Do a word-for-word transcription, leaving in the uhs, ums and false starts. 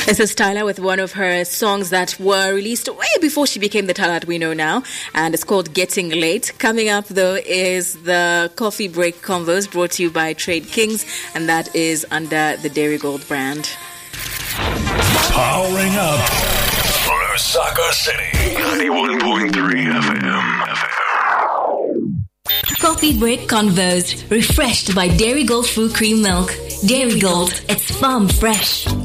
This is Tyla with one of her songs that were released way before she became the Tyla that we know now, and it's called Getting Late. Coming up, though, is the Coffee Break Convos brought to you by Trade Kings, and that is under the Dairy Gold brand. Powering up Lusaka City, ninety-one point three F M. Coffee Break Convos, refreshed by Dairy Gold Fruit Cream Milk. Dairy Gold, it's farm fresh.